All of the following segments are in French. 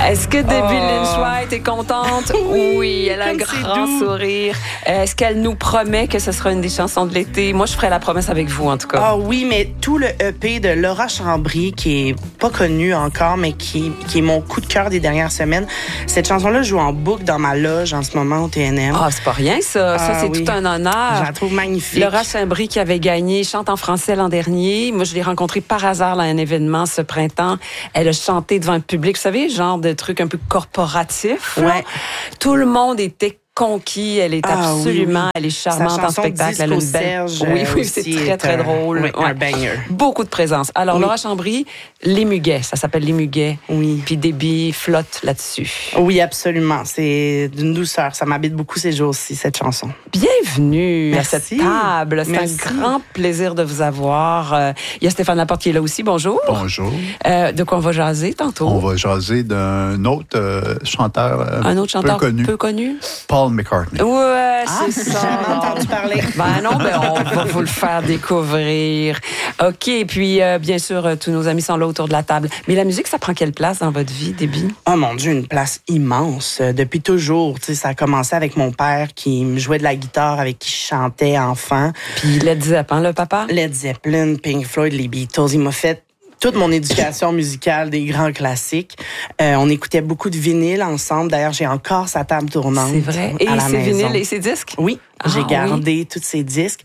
Est-ce que Debbie Lynch White est contente? Oui, elle a un grand sourire. Est-ce qu'elle nous promet que ce sera une des chansons de l'été? Moi, je ferai la promesse avec vous, en tout cas. Ah oui, mais tout le EP de Laura Chambry, qui est pas connu encore, mais qui est mon coup de cœur des dernières semaines, cette chanson-là joue en boucle dans ma loge en ce moment au TNM. Ah, c'est pas rien, ça. Ça, c'est tout un honneur. Je la trouve magnifique. Laura Chambry qui avait gagné Chante en français l'an dernier. Moi, je l'ai rencontrée par hasard à un événement ce printemps. Elle a chanté devant un public, vous savez, genre de truc un peu corporatif. Ouais. Tout le monde était conquis. Elle est absolument, oui. Elle est charmante en spectacle. Elle a une belle... Serge, oui, c'est très, très drôle. Oui, un banger. Beaucoup de présence. Alors, Laura Chambry, Les Muguets, ça s'appelle Les Muguets. Oui. Puis Debbie flotte là-dessus. Oui, absolument. C'est d'une douceur. Ça m'habite beaucoup ces jours-ci, cette chanson. Bienvenue Merci. à cette table. C'est un grand plaisir de vous avoir. Il y a Stéphane Laporte qui est là aussi. Bonjour. Bonjour. De quoi on va jaser tantôt? On va jaser d'un autre chanteur, un autre chanteur peu connu. Paul McCartney. Ouais, c'est ça. J'ai jamais entendu parler. Ben non, on va vous le faire découvrir. OK, puis bien sûr, tous nos amis sont là autour de la table. Mais la musique, ça prend quelle place dans votre vie, Debbie? Oh mon Dieu, une place immense. Depuis toujours, tu sais, ça a commencé avec mon père qui me jouait de la guitare, avec qui je chantais enfant. Puis Led Zeppelin, le papa? Led Zeppelin, Pink Floyd, les Beatles. Il m'a fait toute mon éducation musicale, des grands classiques. On écoutait beaucoup de vinyles ensemble. D'ailleurs, j'ai encore sa table tournante. C'est vrai. Et ses vinyles et ses disques? Oui. J'ai gardé tous ces disques.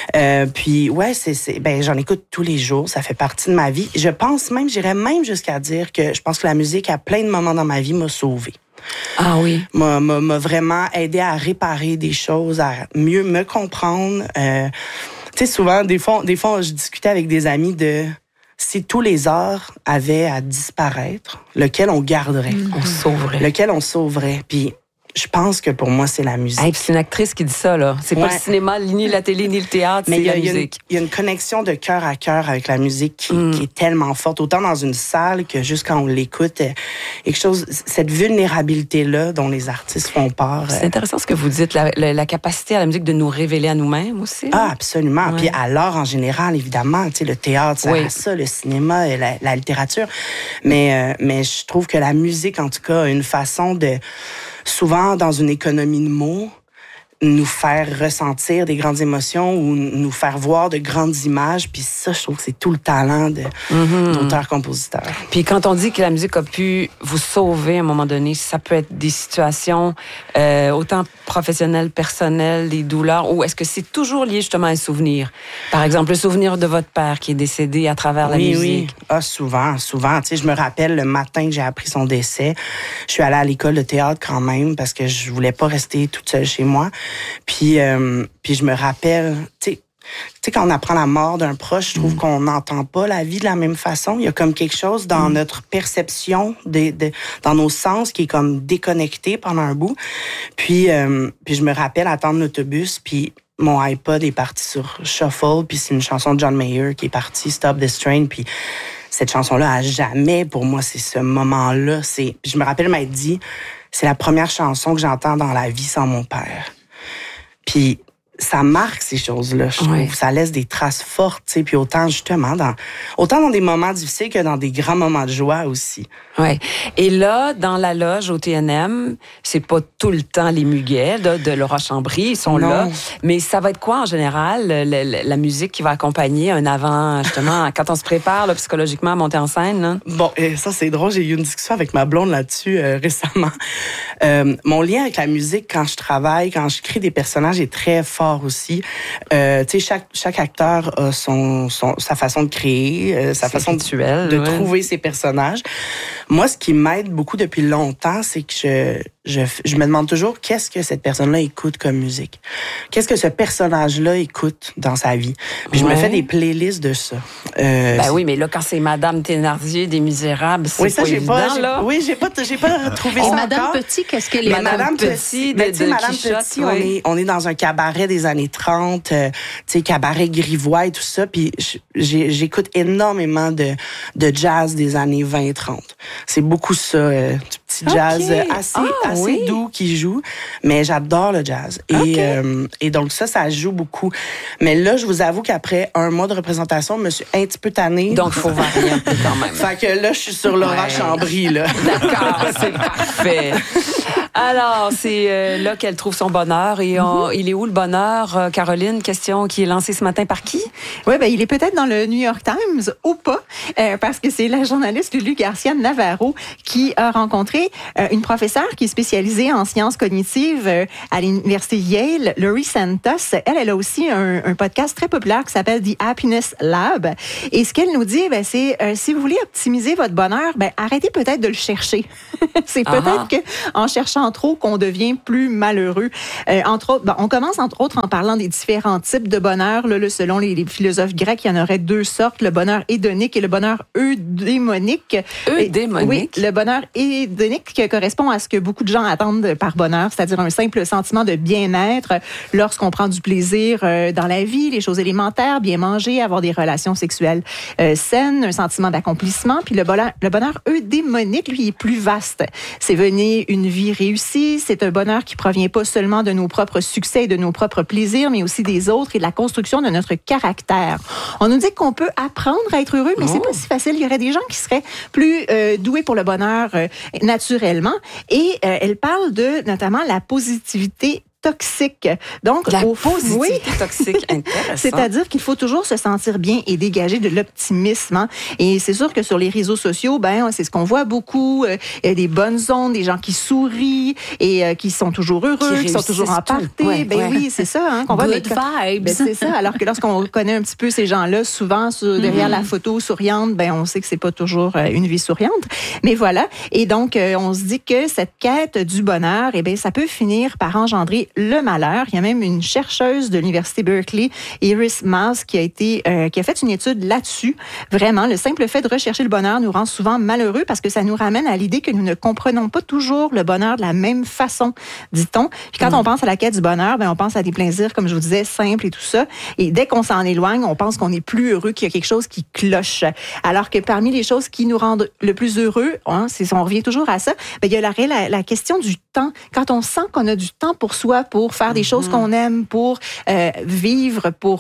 Puis, ouais, j'en écoute tous les jours. Ça fait partie de ma vie. Je pense même, j'irais même jusqu'à dire que je pense que la musique, à plein de moments dans ma vie, m'a sauvée. Ah oui. M'a vraiment aidé à réparer des choses, à mieux me comprendre. Tu sais, souvent, des fois, je discutais avec des amis de si tous les arts avaient à disparaître, lequel on garderait? On sauverait. Lequel on sauverait? Puis, je pense que pour moi, c'est la musique. Hey, c'est une actrice qui dit ça, là. C'est pas le cinéma, ni la télé, ni le théâtre, c'est la musique. Il y a une connexion de cœur à cœur avec la musique qui est tellement forte, autant dans une salle que juste quand on l'écoute. Quelque chose, cette vulnérabilité-là dont les artistes font part. C'est intéressant ce que vous dites, la capacité à la musique de nous révéler à nous-mêmes aussi. Ah, absolument. Ouais. Puis à l'art en général, évidemment. Tu sais, le théâtre, ça, le cinéma, la littérature. Mais je trouve que la musique, en tout cas, a une façon de... souvent dans une économie de mots, nous faire ressentir des grandes émotions ou nous faire voir de grandes images. Puis ça, je trouve que c'est tout le talent d'auteur-compositeur. Puis quand on dit que la musique a pu vous sauver à un moment donné, ça peut être des situations autant professionnelles, personnelles, des douleurs, ou est-ce que c'est toujours lié justement à un souvenir? Par exemple, le souvenir de votre père qui est décédé à travers la musique. Oui. Ah, souvent. Tu sais, je me rappelle le matin que j'ai appris son décès, je suis allée à l'école de théâtre quand même parce que je voulais pas rester toute seule chez moi. Puis je me rappelle, tu sais, quand on apprend la mort d'un proche, je trouve qu'on n'entend pas la vie de la même façon. Il y a comme quelque chose dans notre perception, dans nos sens, qui est comme déconnecté pendant un bout. Puis je me rappelle attendre l'autobus, puis mon iPod est parti sur Shuffle, puis c'est une chanson de John Mayer qui est partie, Stop This Train, puis cette chanson-là, à jamais, pour moi, c'est ce moment-là. Puis je me rappelle m'être dit, c'est la première chanson que j'entends dans la vie sans mon père. Puis ça marque ces choses-là, je trouve. Oui. Ça laisse des traces fortes, tu sais. Puis autant, justement, autant dans des moments difficiles que dans des grands moments de joie aussi. Oui. Et là, dans la loge au TNM, c'est pas tout le temps les Muguets de Laura Chambry, ils sont là. Mais ça va être quoi, en général, la musique qui va accompagner un avant, justement, quand on se prépare là, psychologiquement à monter en scène? Là? Bon, ça, c'est drôle. J'ai eu une discussion avec ma blonde là-dessus récemment. Mon lien avec la musique, quand je travaille, quand je crée des personnages, est très fort aussi. Tu sais, chaque acteur a sa façon de créer, sa façon de trouver ses personnages. Moi, ce qui m'aide beaucoup depuis longtemps, c'est que je me demande toujours qu'est-ce que cette personne-là écoute comme musique. Qu'est-ce que ce personnage-là écoute dans sa vie. Puis je me fais des playlists de ça. Oui, mais là, quand c'est Madame Thénardier des Misérables, c'est pas évident, là. Oui, j'ai pas trouvé ça Madame encore. Petit, qu'est-ce qu'elle est? Madame Petit de Madame Quichotte, Petit, on est dans un cabaret des années 30, tu sais, cabaret grivois et tout ça, puis j'écoute énormément de jazz des années 20-30. C'est beaucoup ça, du petit petit jazz assez doux qui joue. Mais j'adore le jazz. Et donc ça joue beaucoup. Mais là, je vous avoue qu'après un mois de représentation, je me suis un petit peu tannée. Donc, il faut varier un peu quand même. Fait que là, je suis sur Laura Chambry, là. D'accord, c'est parfait. Alors, c'est là qu'elle trouve son bonheur. Et il est où le bonheur, Caroline? Question qui est lancée ce matin par qui? Oui, il est peut-être dans le New York Times ou pas, parce que c'est la journaliste Lulu Garcia Navarro qui a rencontré une professeure qui est spécialisée en sciences cognitives à l'université Yale, Laurie Santos. Elle a aussi un podcast très populaire qui s'appelle The Happiness Lab. Et ce qu'elle nous dit, c'est si vous voulez optimiser votre bonheur, arrêtez peut-être de le chercher. C'est peut-être qu'en cherchant trop qu'on devient plus malheureux. Entre autres, on commence entre autres en parlant des différents types de bonheur. Là, selon les philosophes grecs, il y en aurait deux sortes, le bonheur hédonique et le bonheur eudémonique. Eudémonique? Oui, le bonheur hédonique correspond à ce que beaucoup de gens attendent par bonheur, c'est-à-dire un simple sentiment de bien-être lorsqu'on prend du plaisir dans la vie, les choses élémentaires, bien manger, avoir des relations sexuelles saines, un sentiment d'accomplissement. Puis le bonheur eudémonique, lui, est plus vaste. C'est venir une vie réussie, c'est un bonheur qui provient pas seulement de nos propres succès et de nos propres plaisirs, mais aussi des autres et de la construction de notre caractère. On nous dit qu'on peut apprendre à être heureux, mais c'est pas si facile. Il y aurait des gens qui seraient plus doués pour le bonheur naturellement. Et elle parle de, notamment, la positivité toxique. Donc, la positivité toxique, intéressant. C'est-à-dire qu'il faut toujours se sentir bien et dégager de l'optimisme. Hein? Et c'est sûr que sur les réseaux sociaux, c'est ce qu'on voit beaucoup. Il y a des bonnes ondes, des gens qui sourient et qui sont toujours heureux, qui sont toujours en party. Oui, c'est ça. Hein, qu'on voit Good vibes. C'est ça. Alors que lorsqu'on connaît un petit peu ces gens-là, souvent derrière la photo souriante, on sait que c'est pas toujours une vie souriante. Mais voilà. Et donc, on se dit que cette quête du bonheur, ça peut finir par engendrer le malheur. Il y a même une chercheuse de l'université Berkeley, Iris Miles, qui a fait une étude là-dessus. Vraiment, le simple fait de rechercher le bonheur nous rend souvent malheureux parce que ça nous ramène à l'idée que nous ne comprenons pas toujours le bonheur de la même façon, dit-on. Puis quand on pense à la quête du bonheur, on pense à des plaisirs, comme je vous disais, simples et tout ça. Et dès qu'on s'en éloigne, on pense qu'on est plus heureux, qu'il y a quelque chose qui cloche. Alors que parmi les choses qui nous rendent le plus heureux, on revient toujours à ça, il y a la question du temps. Quand on sent qu'on a du temps pour soi, pour faire des choses qu'on aime, pour vivre, pour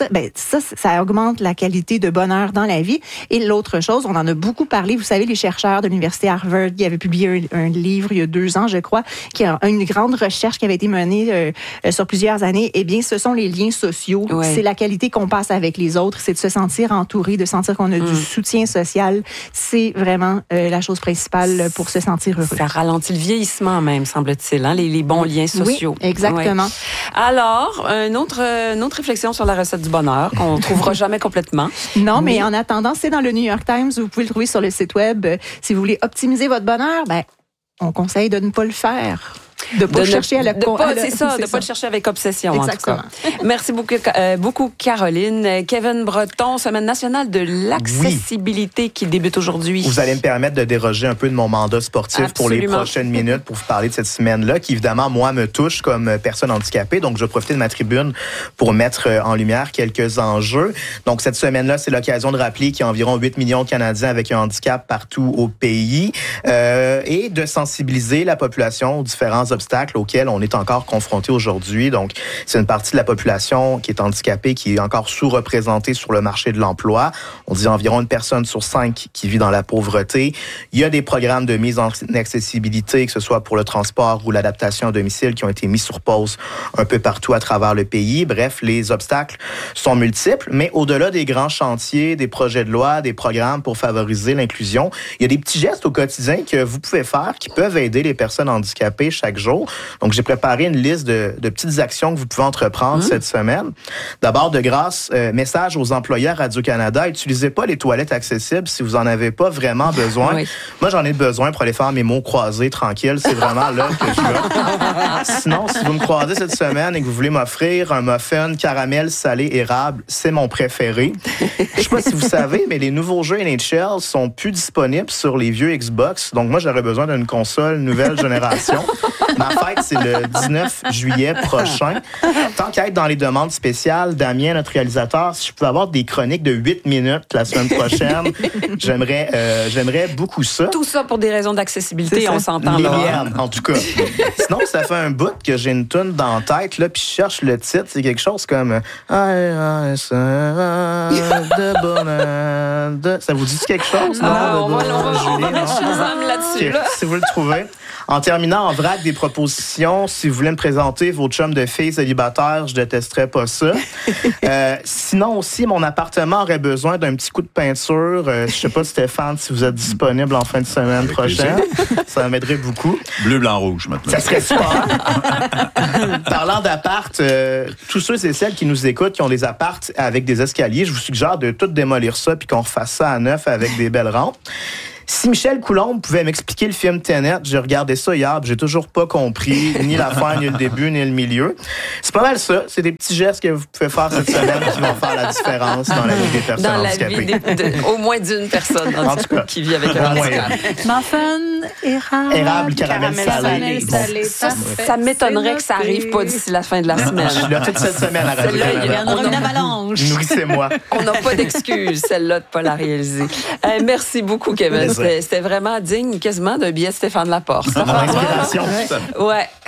ça augmente la qualité de bonheur dans la vie. Et l'autre chose, on en a beaucoup parlé, vous savez, les chercheurs de l'université Harvard qui avaient publié un livre il y a 2 ans, je crois, qui a une grande recherche qui avait été menée sur plusieurs années. Eh bien, ce sont les liens sociaux. Ouais. C'est la qualité qu'on passe avec les autres, c'est de se sentir entouré, de sentir qu'on a du soutien social. C'est vraiment la chose principale pour se sentir heureux. Ça ralentit le vieillissement même, semble-t-il, hein, les bons liens sociaux. Oui, exactement. Ouais. Alors, une autre réflexion sur la recette du bonheur qu'on ne trouvera jamais complètement. Non, mais en attendant, c'est dans le New York Times. Vous pouvez le trouver sur le site web. Si vous voulez optimiser votre bonheur, on conseille de ne pas le faire. De pas chercher à de pas le chercher avec obsession. Exactement. En tout cas. Merci beaucoup, Caroline. Kevin Breton, Semaine nationale de l'accessibilité qui débute aujourd'hui. Vous allez me permettre de déroger un peu de mon mandat sportif pour les prochaines minutes pour vous parler de cette semaine-là qui, évidemment, moi, me touche comme personne handicapée. Donc, je vais profiter de ma tribune pour mettre en lumière quelques enjeux. Donc, cette semaine-là, c'est l'occasion de rappeler qu'il y a environ 8 millions de Canadiens avec un handicap partout au pays et de sensibiliser la population aux différents obstacles auxquels on est encore confronté aujourd'hui. Donc, c'est une partie de la population qui est handicapée, qui est encore sous-représentée sur le marché de l'emploi. On dit environ 1 personne sur 5 qui vit dans la pauvreté. Il y a des programmes de mise en accessibilité, que ce soit pour le transport ou l'adaptation à domicile, qui ont été mis sur pause un peu partout à travers le pays. Bref, les obstacles sont multiples, mais au-delà des grands chantiers, des projets de loi, des programmes pour favoriser l'inclusion, il y a des petits gestes au quotidien que vous pouvez faire qui peuvent aider les personnes handicapées chaque jour. Donc, j'ai préparé une liste de petites actions que vous pouvez entreprendre cette semaine. D'abord, de grâce, message aux employeurs Radio-Canada, utilisez pas les toilettes accessibles si vous en avez pas vraiment besoin. Oui. Moi, j'en ai besoin pour aller faire mes mots croisés tranquilles. C'est vraiment là que je vais. Sinon, si vous me croisez cette semaine et que vous voulez m'offrir un muffin caramel salé érable, c'est mon préféré. Je sais pas si vous savez, mais les nouveaux jeux NHL sont plus disponibles sur les vieux Xbox. Donc, moi, j'aurais besoin d'une console nouvelle génération. Ma fête, c'est le 19 juillet prochain. Tant qu'à être dans les demandes spéciales, Damien, notre réalisateur, si je pouvais avoir des chroniques de 8 minutes la semaine prochaine, j'aimerais beaucoup ça. Tout ça pour des raisons d'accessibilité, on s'entend là. En tout cas. Sinon, ça fait un bout que j'ai une toune dans la tête, là, puis je cherche le titre. C'est quelque chose comme de bonheur. Ça vous dit quelque chose? On va mettre Shazam là-dessus. Là. Si vous le trouvez. En terminant, en vrac, des propositions. Si vous voulez me présenter vos chums de filles célibataires, je détesterais pas ça. Sinon aussi, mon appartement aurait besoin d'un petit coup de peinture. Je sais pas, Stéphane, si vous êtes disponible en fin de semaine prochaine. Ça m'aiderait beaucoup. Bleu, blanc, rouge, maintenant. Ça serait super. Parlant d'appart, tous ceux et celles qui nous écoutent, qui ont des apparts avec des escaliers, je vous suggère de tout démolir ça puis qu'on refasse ça à neuf avec des belles rampes. Si Michel Coulombe pouvait m'expliquer le film Tenet, j'ai regardé ça hier, j'ai toujours pas compris ni la fin, ni le début, ni le milieu. C'est pas mal ça. C'est des petits gestes que vous pouvez faire cette semaine qui vont faire la différence dans la vie des personnes handicapées. Dans la vie au moins d'une personne en tout cas, qui vit avec un handicap. Muffin, érable, caramel salé. Ça m'étonnerait que ça arrive pas d'ici la fin de la semaine. Je suis là toute cette semaine à Radio Il y en aura une avalanche. Nourrissez-moi. On n'a pas d'excuse, celle-là, de pas la réaliser. Merci beaucoup, Kevin. C'était vraiment digne quasiment d'un billet de Stéphane Laporte. Mon inspiration. Ouais.